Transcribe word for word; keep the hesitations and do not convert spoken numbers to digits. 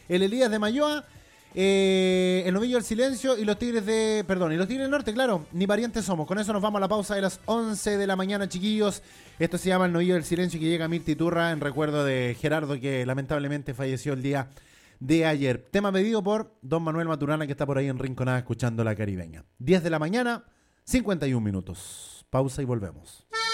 el Elías de Mayoa, eh, el Novillo del Silencio y los Tigres de... Perdón, y los Tigres del Norte, claro, ni parientes somos. Con eso nos vamos a la pausa de las once de la mañana, chiquillos. Esto se llama el Novillo del Silencio, que llega a Mirti Turra en recuerdo de Gerardo, que lamentablemente falleció el día de ayer. Tema pedido por don Manuel Maturana, que está por ahí en Rinconada escuchando La Caribeña. diez de la mañana, cincuenta y un minutos. Pausa y volvemos.